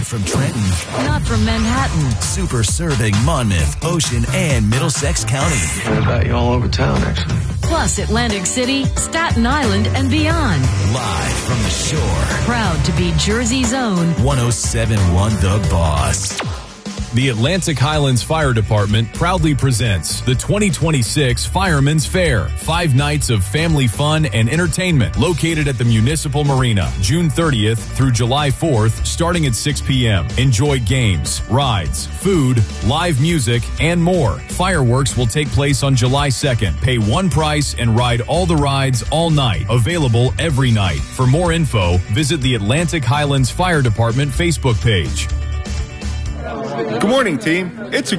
from Trenton. Not from Manhattan. Super serving Monmouth, Ocean, and Middlesex County. Heard about you all over town, actually. Plus Atlantic City, Staten Island, and beyond. Live from the shore. Proud to be Jersey's own 107.1 The Boss. The Atlantic Highlands Fire Department proudly presents the 2026 Fireman's Fair. 5 nights of family fun and entertainment located at the Municipal Marina, June 30th through July 4th, starting at 6 p.m. Enjoy games, rides, food, live music, and more. Fireworks will take place on July 2nd. Pay one price and ride all the rides all night. Available every night. For more info, visit the Atlantic Highlands Fire Department Facebook page. Good morning, team. It's a